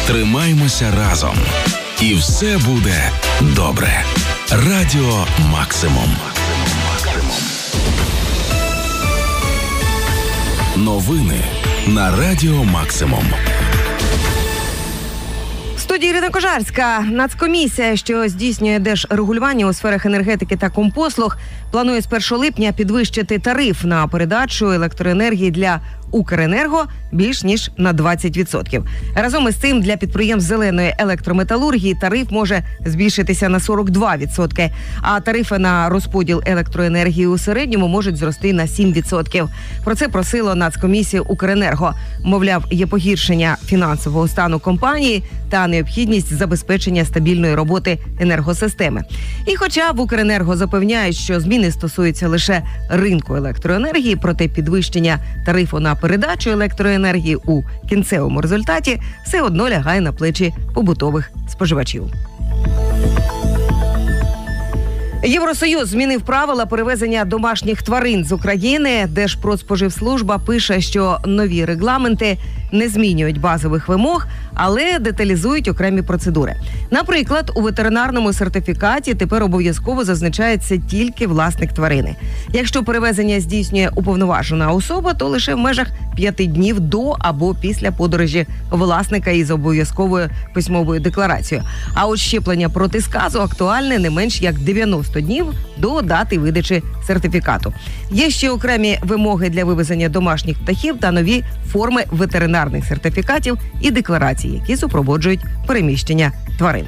Тримаймося разом. І все буде добре. Радіо Максимум. Новини на Радіо Максимум. В студії Ірина Кожарська. Нацкомісія, що здійснює держрегулювання у сферах енергетики та компослуг, планує з 1 липня підвищити тариф на передачу електроенергії для Укренерго більш ніж на 20%. Разом із цим для підприємств зеленої електрометалургії тариф може збільшитися на 42%, а тарифи на розподіл електроенергії у середньому можуть зрости на 7%. Про це просило Нацкомісія Укренерго. Мовляв, є погіршення фінансового стану компанії та необхідність забезпечення стабільної роботи енергосистеми. І хоча в Укренерго запевняють, що зміни стосуються лише ринку електроенергії, проте підвищення тарифу на передачу електроенергії у кінцевому результаті все одно лягає на плечі побутових споживачів. Євросоюз змінив правила перевезення домашніх тварин з України. Держпродспоживслужба пише, що нові регламенти не змінюють базових вимог, але деталізують окремі процедури. Наприклад, у ветеринарному сертифікаті тепер обов'язково зазначається тільки власник тварини. Якщо перевезення здійснює уповноважена особа, то лише в межах 5 днів до або після подорожі власника із обов'язковою письмовою декларацією. А от щеплення проти сказу актуальне не менш як 90 днів до дати видачі сертифікату. Є ще окремі вимоги для вивезення домашніх птахів та нові форми ветеринарних сертифікатів і декларацій, які супроводжують переміщення тварин.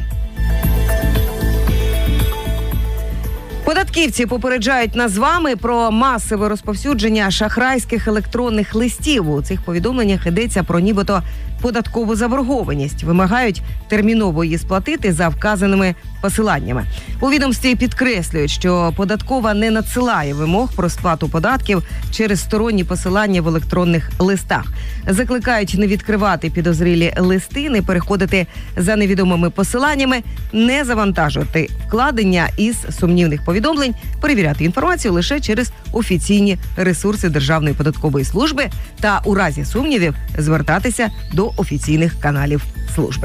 Податківці попереджають нас з вами про масове розповсюдження шахрайських електронних листів. У цих повідомленнях йдеться про нібито податкову заборгованість. Вимагають терміново її сплатити за вказаними посиланнями. У відомстві підкреслюють, що податкова не надсилає вимог про сплату податків через сторонні посилання в електронних листах. Закликають не відкривати підозрілі листи, не переходити за невідомими посиланнями, не завантажувати вкладення із сумнівних повідомлень, перевіряти інформацію лише через офіційні ресурси Державної податкової служби та у разі сумнівів звертатися до офіційних каналів служби.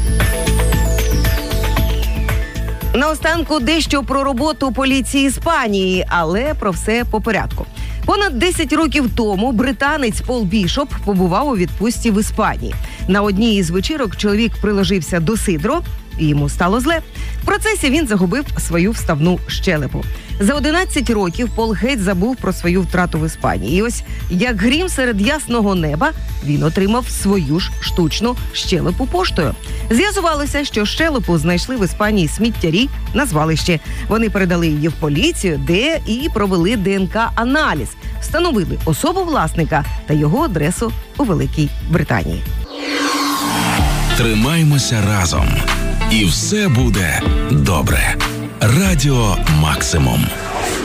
Наостанку дещо про роботу поліції Іспанії, але про все по порядку. Понад 10 років тому британець Пол Бішоп побував у відпустці в Іспанії. На одній із вечірок чоловік приложився до сидру, і йому стало зле. В процесі він загубив свою вставну щелепу. За 11 років Пол геть забув про свою втрату в Іспанії. І ось, як грім серед ясного неба, він отримав свою ж штучну щелепу поштою. З'ясувалося, що щелепу знайшли в Іспанії сміттярі на звалищі. Вони передали її в поліцію, де і провели ДНК-аналіз. Встановили особу власника та його адресу у Великій Британії. Тримаймося разом. І все буде добре. Радіо Максимум.